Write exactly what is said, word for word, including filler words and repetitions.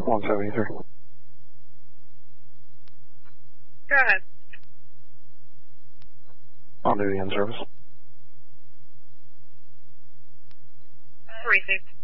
one seventy-three. Go ahead. On duty in service. Received.